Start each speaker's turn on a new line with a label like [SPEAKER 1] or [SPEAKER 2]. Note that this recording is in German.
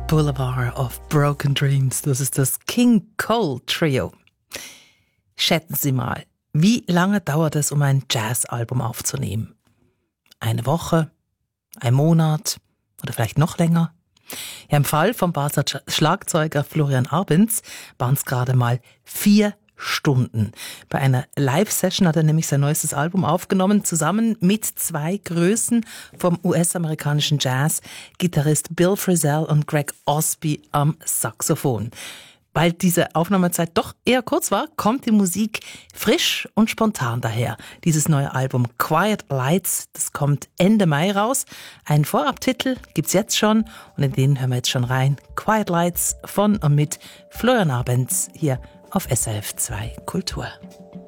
[SPEAKER 1] Boulevard of Broken Dreams. Das ist das King Cole Trio. Schätzen Sie mal, wie lange dauert es, um ein Jazzalbum aufzunehmen? Eine Woche? Ein Monat? Oder vielleicht noch länger? Ja, im Fall vom Basler Schlagzeuger Florian Arbenz waren es gerade mal 4 Stunden. Bei einer Live-Session hat er nämlich sein neuestes Album aufgenommen, zusammen mit 2 Größen vom US-amerikanischen Jazz, Gitarrist Bill Frisell und Greg Osby am Saxophon. Weil diese Aufnahmezeit doch eher kurz war, kommt die Musik frisch und spontan daher. Dieses neue Album Quiet Lights, das kommt Ende Mai raus. Einen Vorabtitel gibt's jetzt schon und in den hören wir jetzt schon rein. Quiet Lights von und mit Florian Arbenz hier auf SRF 2 Kultur.